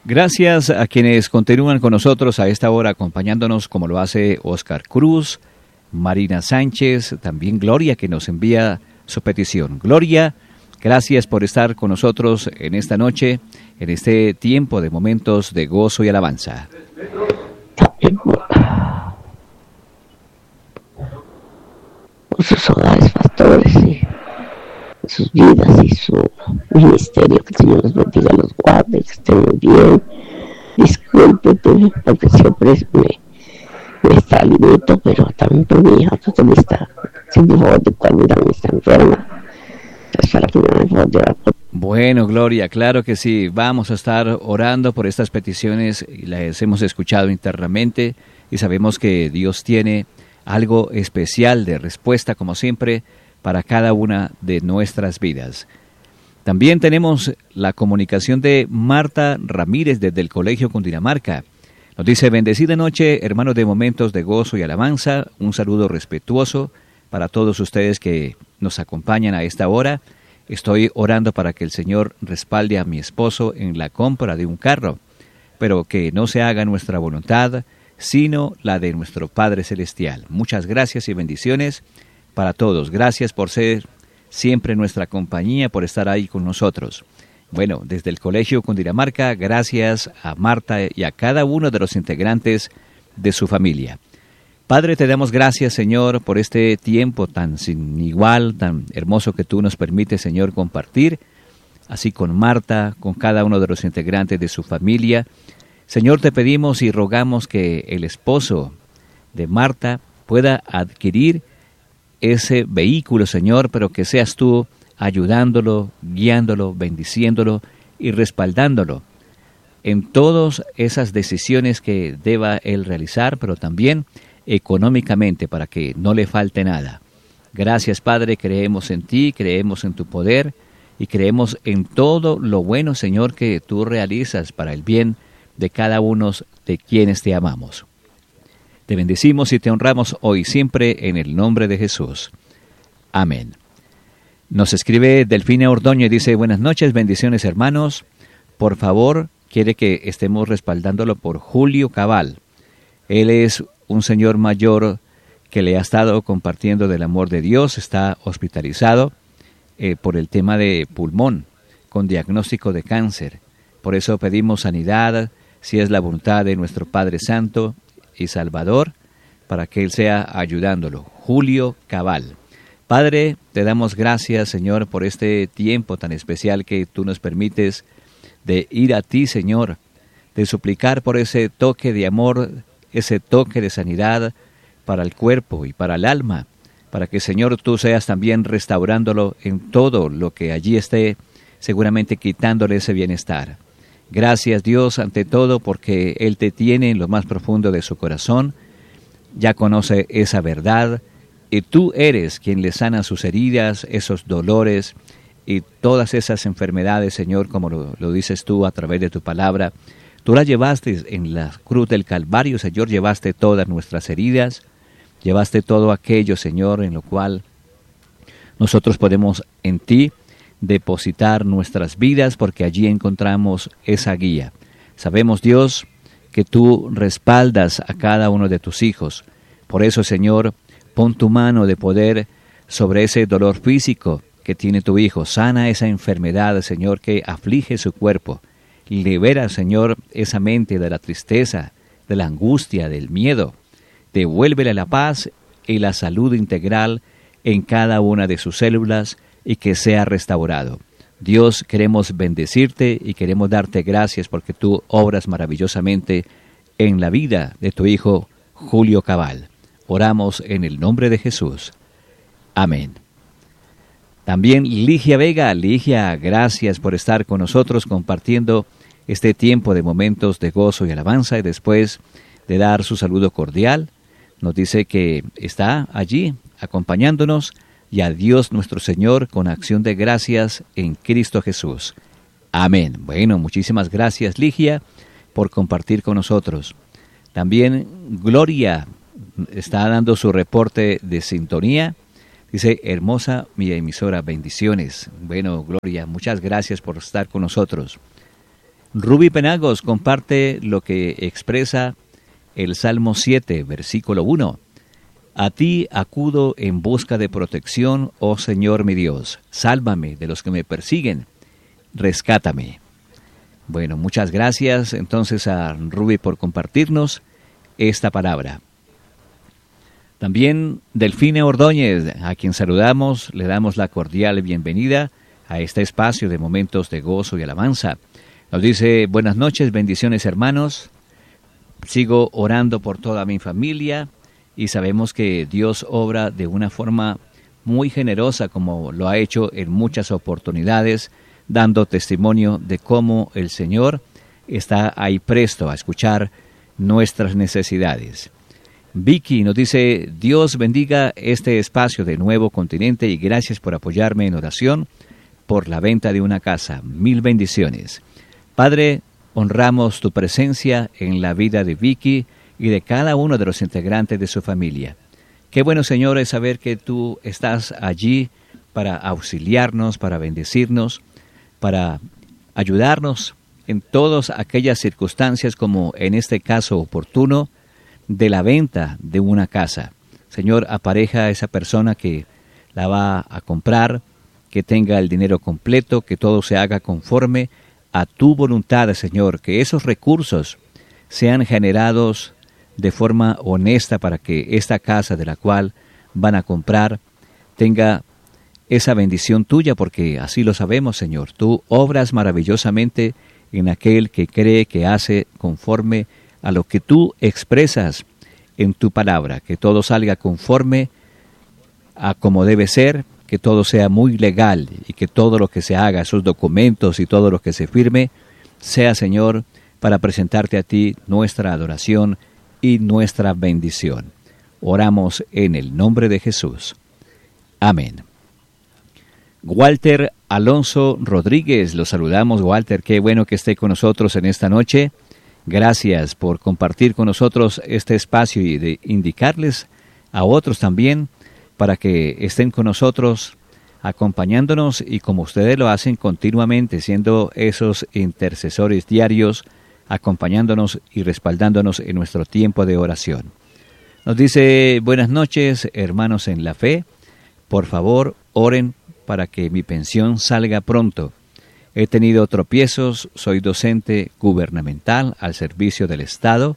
Gracias a quienes continúan con nosotros a esta hora acompañándonos, como lo hace Oscar Cruz, Marina Sánchez, también Gloria, que nos envía su petición. Gloria, gracias por estar con nosotros en esta noche, en este tiempo de momentos de gozo y alabanza. Por sus hogares, pastores, y sus vidas y su ministerio, que el Señor los bendiga, los guarde, que estén muy bien. Discúlpete, porque siempre me extralimito, pero también por mi hija, que también está sin favor de cuando también está enferma. Entonces, para que me hagan favor de orar. Bueno, Gloria, claro que sí. Vamos a estar orando por estas peticiones y las hemos escuchado internamente y sabemos que Dios tiene algo especial de respuesta, como siempre, para cada una de nuestras vidas. También tenemos la comunicación de Marta Ramírez desde el Colegio Cundinamarca. Nos dice: bendecida noche, hermanos de Momentos de Gozo y Alabanza. Un saludo respetuoso para todos ustedes que nos acompañan a esta hora. Estoy orando para que el Señor respalde a mi esposo en la compra de un carro, pero que no se haga nuestra voluntad, sino la de nuestro Padre Celestial. Muchas gracias y bendiciones para todos. Gracias por ser siempre nuestra compañía, por estar ahí con nosotros. Bueno, desde el Colegio Cundinamarca, gracias a Marta y a cada uno de los integrantes de su familia. Padre, te damos gracias, Señor, por este tiempo tan sin igual, tan hermoso que tú nos permites, Señor, compartir, así con Marta, con cada uno de los integrantes de su familia. Señor, te pedimos y rogamos que el esposo de Marta pueda adquirir ese vehículo, Señor, pero que seas tú ayudándolo, guiándolo, bendiciéndolo y respaldándolo en todas esas decisiones que deba él realizar, pero también económicamente, para que no le falte nada. Gracias, Padre, creemos en ti, creemos en tu poder y creemos en todo lo bueno, Señor, que tú realizas para el bien de cada uno de quienes te amamos. Te bendecimos y te honramos hoy siempre en el nombre de Jesús. Amén. Nos escribe Delfina Ordoño y dice: buenas noches, bendiciones, hermanos. Por favor, quiere que estemos respaldándolo por Julio Cabal. Él es un señor mayor que le ha estado compartiendo del amor de Dios. Está hospitalizado por el tema de pulmón, con diagnóstico de cáncer. Por eso pedimos sanidad, si es la voluntad de nuestro Padre Santo y Salvador, para que Él sea ayudándolo. Julio Cabal. Padre, te damos gracias, Señor, por este tiempo tan especial que tú nos permites de ir a ti, Señor, de suplicar por ese toque de amor, ese toque de sanidad para el cuerpo y para el alma, para que, Señor, tú seas también restaurándolo en todo lo que allí esté, seguramente quitándole ese bienestar. Gracias, Dios, ante todo, porque Él te tiene en lo más profundo de su corazón, ya conoce esa verdad, y tú eres quien le sana sus heridas, esos dolores y todas esas enfermedades, Señor, como lo dices tú a través de tu palabra. Tú las llevaste en la cruz del Calvario, Señor, llevaste todas nuestras heridas, llevaste todo aquello, Señor, en lo cual nosotros podemos en ti depositar nuestras vidas, porque allí encontramos esa guía. Sabemos, Dios, que tú respaldas a cada uno de tus hijos. Por eso, Señor, pon tu mano de poder sobre ese dolor físico que tiene tu hijo. Sana esa enfermedad, Señor, que aflige su cuerpo. Libera, Señor, esa mente de la tristeza, de la angustia, del miedo. Devuélvele la paz y la salud integral en cada una de sus células y que sea restaurado. Dios, queremos bendecirte y queremos darte gracias porque tú obras maravillosamente en la vida de tu hijo Julio Cabal. Oramos en el nombre de Jesús. Amén. También Ligia Vega. Ligia, gracias por estar con nosotros compartiendo este tiempo de momentos de gozo y alabanza, y después de dar su saludo cordial, nos dice que está allí acompañándonos y a Dios nuestro Señor con acción de gracias en Cristo Jesús. Amén. Bueno, muchísimas gracias, Ligia, por compartir con nosotros. También Gloria está dando su reporte de sintonía. Dice: hermosa mi emisora, bendiciones. Bueno, Gloria, muchas gracias por estar con nosotros. Ruby Penagos comparte lo que expresa el Salmo 7, versículo 1. A ti acudo en busca de protección, oh Señor mi Dios. Sálvame de los que me persiguen. Rescátame. Bueno, muchas gracias entonces a Ruby por compartirnos esta palabra. También Delfina Ordóñez, a quien saludamos, le damos la cordial bienvenida a este espacio de momentos de gozo y alabanza. Nos dice, buenas noches, bendiciones hermanos. Sigo orando por toda mi familia y sabemos que Dios obra de una forma muy generosa como lo ha hecho en muchas oportunidades, dando testimonio de cómo el Señor está ahí presto a escuchar nuestras necesidades. Vicky nos dice, Dios bendiga este espacio de Nuevo Continente y gracias por apoyarme en oración por la venta de una casa. Mil bendiciones. Padre, honramos tu presencia en la vida de Vicky y de cada uno de los integrantes de su familia. Qué bueno, Señor, es saber que tú estás allí para auxiliarnos, para bendecirnos, para ayudarnos en todas aquellas circunstancias, como en este caso oportuno, de la venta de una casa. Señor, apareja a esa persona que la va a comprar, que tenga el dinero completo, que todo se haga conforme a tu voluntad, Señor, que esos recursos sean generados de forma honesta para que esta casa de la cual van a comprar tenga esa bendición tuya, porque así lo sabemos, Señor. Tú obras maravillosamente en aquel que cree, que hace conforme a lo que tú expresas en tu palabra, que todo salga conforme a como debe ser, que todo sea muy legal y que todo lo que se haga, esos documentos y todo lo que se firme, sea, Señor, para presentarte a ti nuestra adoración y nuestra bendición. Oramos en el nombre de Jesús. Amén. Walter Alonso Rodríguez, lo saludamos. Walter, qué bueno que esté con nosotros en esta noche. Gracias por compartir con nosotros este espacio y de indicarles a otros también para que estén con nosotros acompañándonos y como ustedes lo hacen continuamente, siendo esos intercesores diarios, acompañándonos y respaldándonos en nuestro tiempo de oración. Nos dice, buenas noches, hermanos en la fe. Por favor, oren para que mi pensión salga pronto. He tenido tropiezos, soy docente gubernamental al servicio del Estado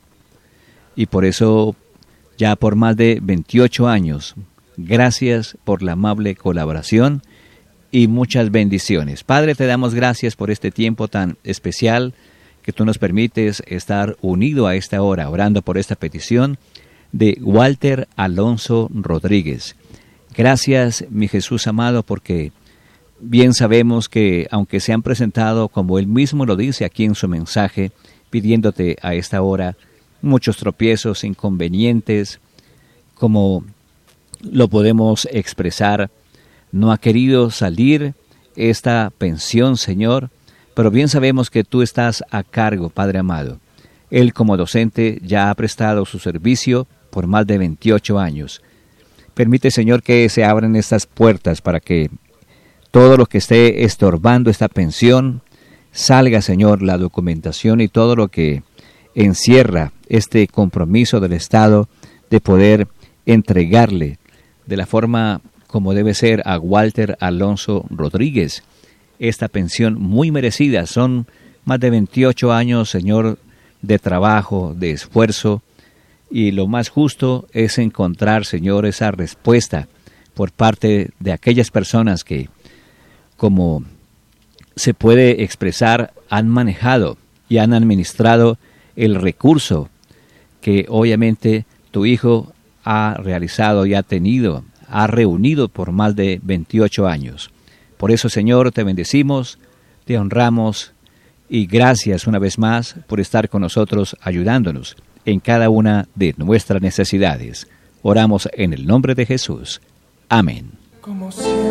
y por eso ya por más de 28 años. Gracias por la amable colaboración y muchas bendiciones. Padre, te damos gracias por este tiempo tan especial que tú nos permites estar unido a esta hora, orando por esta petición de Walter Alonso Rodríguez. Gracias, mi Jesús amado, porque bien sabemos que aunque se han presentado, como él mismo lo dice aquí en su mensaje, pidiéndote a esta hora muchos tropiezos, inconvenientes, como lo podemos expresar, no ha querido salir esta pensión, Señor, pero bien sabemos que tú estás a cargo, Padre amado. Él como docente ya ha prestado su servicio por más de 28 años. Permite, Señor, que se abran estas puertas para que todo lo que esté estorbando esta pensión salga, Señor, la documentación y todo lo que encierra este compromiso del Estado de poder entregarle de la forma como debe ser a Walter Alonso Rodríguez esta pensión muy merecida. Son más de 28 años, Señor, de trabajo, de esfuerzo, y lo más justo es encontrar, Señor, esa respuesta por parte de aquellas personas que, como se puede expresar, han manejado y han administrado el recurso que obviamente tu hijo ha realizado y ha reunido por más de 28 años. Por eso, Señor, te bendecimos, te honramos y gracias una vez más por estar con nosotros ayudándonos en cada una de nuestras necesidades. Oramos en el nombre de Jesús. Amén.